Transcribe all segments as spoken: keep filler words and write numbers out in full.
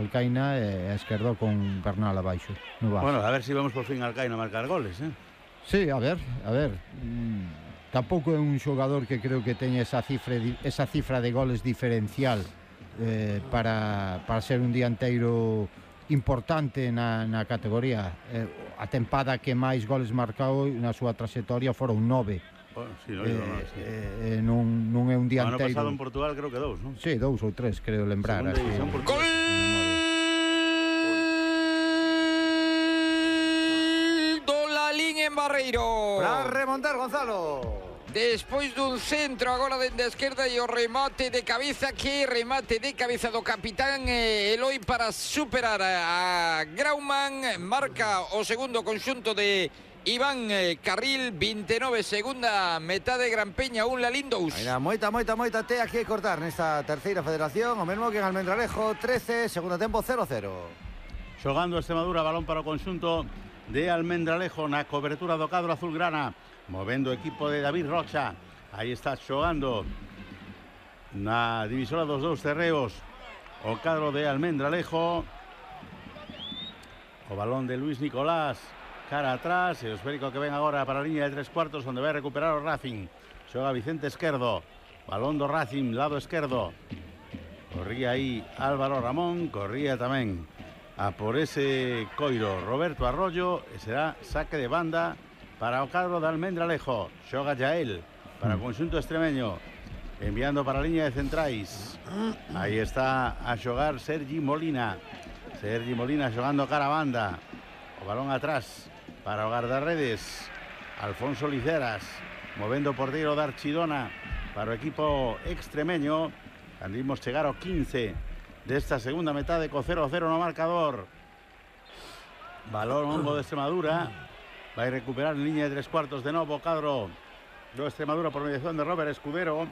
Alcaina e a esquerda con Bernal abaixo no baixo. Bueno, a ver se si vamos por fin a Alcaina a marcar goles, eh? Sí, a ver, a ver mm, tampouco é un xogador que creo que teña esa cifra, esa cifra de goles diferencial eh, para, para ser un dianteiro importante na, na categoría. Eh, a tempada que máis goles marcou na súa trayectoria foron nove. Bueno, sí, no, eh, no, sí. eh, non, non é un dianteiro. O ano pasado en Portugal creo que dous, non? Sí, dous ou tres, creo lembrar. Segunda división portuguesa. Gol do Lalín en Barreiro. Para remontar, Gonzalo. Despois dun centro agora dende a esquerda e o remate de cabeza, que remate de cabeza do capitán eh, Eloi para superar a Grauman. Marca o segundo conxunto de Iván eh, Carril, vinte e nove, segunda metade, Gran Peña un, Lalín dous. Ainda moita, moita, moita tea que cortar nesta terceira federación, o mesmo que en Almendralejo, trece, segundo tempo cero cero. Xogando Extremadura, balón para o conxunto de Almendralejo na cobertura do cadro azulgrana, movendo o equipo de David Rocha. Aí está xogando na divisora dos dous terreos o cadro de Almendralejo. O balón de Luis Nicolás cara atrás, e o esférico que ven agora para a liña de tres cuartos, onde vai recuperar o Racing. Xoga Vicente Esquerdo, balón do Racing, lado esquerdo. Corría aí Álvaro Ramón, corría tamén a por ese coiro Roberto Arroyo, e será saque de banda para o cadro de Almendralejo. Xoga Yael para o conxunto extremeño, enviando para a liña de centrais. Aí está a xogar Sergi Molina. Sergi Molina xogando cara a banda. O balón atrás para o guardarredes Alfonso Liceras, movendo o porteiro de Archidona para o equipo extremeño. Andimos chegar ao quince desta segunda metade co cero cero no marcador. Balón hongo de Extremadura, vai recuperar en liña de tres cuartos de novo o cadro do Extremadura por mediación de Robert Escudero,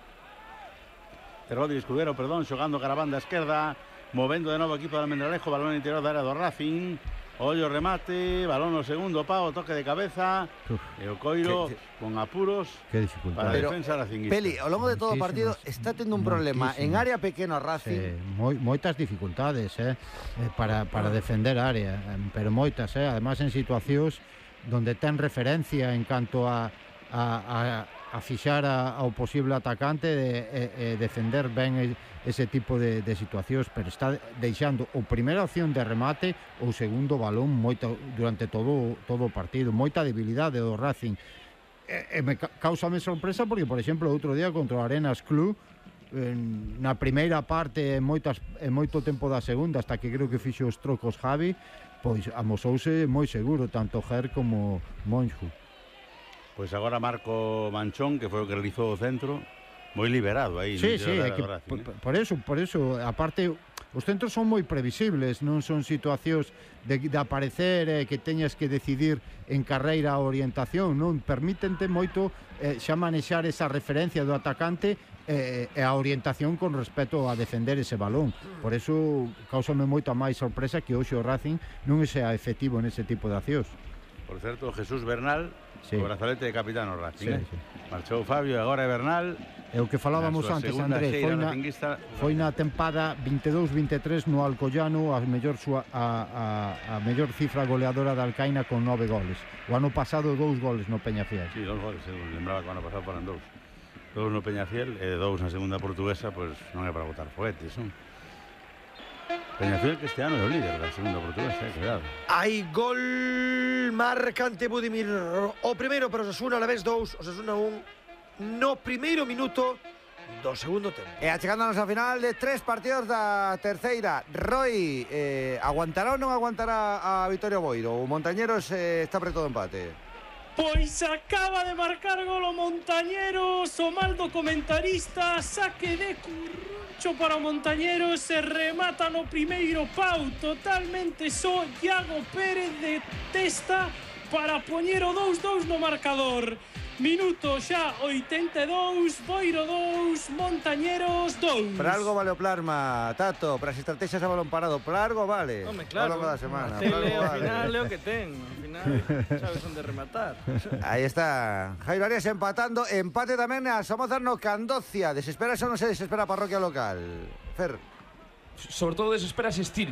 de Rodri Escudero, perdón, xogando cara a banda esquerda, movendo de novo o equipo de Almendralejo, balón interior da área do Racing. Ollo remate, balón no segundo pau, toque de cabeza. Uf, e o coiro que, que, con apuros para a defensa racinguista. Peli, ao longo de todo o partido está tendo un problema en área pequena Racing. Sí, moi, moitas dificultades eh, para, para defender a área, pero moitas, eh, además en situacións donde ten referencia en canto a, a, a, a fixar a, ao posible atacante de, e, e defender ben ese tipo de, de situacións, pero está deixando o primeira opción de remate ou segundo balón moita, durante todo, todo o partido, moita debilidade do Racing. E, e me causame sorpresa porque, por exemplo, outro día contra o Arenas Club, en, na primeira parte, en, moitas, en moito tempo da segunda, hasta que creo que fixo os trocos Javi, pois amosouse moi seguro, tanto Ger como Monju. Pois agora Marco Manchón, que foi o que realizou o centro, moi liberado aí. Sí, sí, é que, Racing, por, eh? por eso, por eso, aparte, os centros son moi previsibles, non son situacións de, de aparecer eh, que teñas que decidir en carreira a orientación, non permítente moito eh, xa manexar esa referencia do atacante e eh, a orientación con respecto a defender ese balón. Por eso causame moita máis sorpresa que hoxe o Racing non sea efectivo nese tipo de accións. Por certo, Jesús Bernal, sí, o brazalete de capitán o Racing, sí, eh? Sí. Marchou Fabio e agora é Bernal. É o que falábamos antes, Andrés, foi na, foi na tempada vinte e dous vinte e tres no Alcoyano a mellor, sua, a, a, a mellor cifra goleadora da Alcaina con nove goles. O ano pasado dous goles no Peñafiel. Sí, dous goles, eu lembraba que o ano pasado foran dous. Dous no Peñafiel e dous na segunda portuguesa, pois pues, non é para botar foguetes, non? Peñafiel que este ano é o líder da segunda portuguesa, eh, cuidado. Hai gol marcante Budimir, o primeiro para Osasuna, a la vez dous, Osasuna un, no primeiro minuto do segundo tempo. E achegándonos ao final de tres partidos da terceira. Roy, eh, aguantará ou non aguantará a Vitoria Boiro? O Montañeros eh, está preto do empate. Pois acaba de marcar gol o Montañeros, o mal do comentarista, saque de currucho para o Montañeros, se remata no primeiro pau, totalmente só Iago Pérez de testa para poñer o dous dous no marcador. Minuto xa oitenta e dous, Boiro dous, Montañeros dous. Para algo vale o plasma, Tato, para as estrategias a balón parado, para algo vale. Home, claro, ao longo da semana. Tele, ao vale. Final é o que ten, ao final sabes onde rematar. Aí está Jairo Arias empatando, empate tamén a Somozas no Candocia. Desespera, eso non se desespera a parroquia local. Fer. Sobre todo desespera ese estilo.